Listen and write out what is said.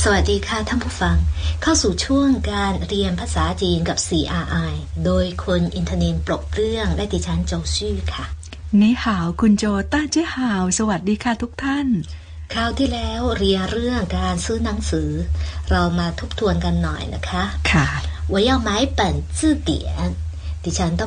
สวัสดีค่ะท่านผู้ฟังเข้าสู่ช่วงการเรียนภาษาจีนกับ CRI โดยคุณอินทนินปลกเรื่องและดิฉันโจชื่อค่ะนี่หาวคุณโจต้าเจ้าหาวสวัสดีค่ะทุกท่านคราวที่แล้วเรียนเรื่องการซื้อหนังสือเรามาทบทวนกันหน่อยนะคะค่ะ我要买本字典ดิฉันต้อง